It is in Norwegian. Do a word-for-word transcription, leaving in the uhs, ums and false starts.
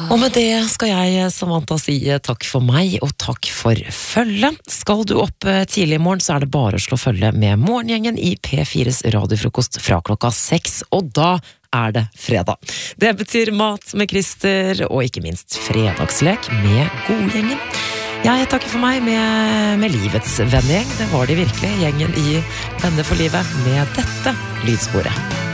Og med det skal jeg, Samantha, si takk for meg og takk for følge. Skal du opp tidlig i morgen, så er det bare å slå følge med Morgengjengen i P fires radiofrokost fra klokka seks, og da er det fredag. Det betyr mat med Christer, og ikke minst fredagslek med Godgjengen. Jeg takker for meg med, med livets vennegjeng. Det var de virkelig, gjengen i Venner for livet, med dette lydsporet.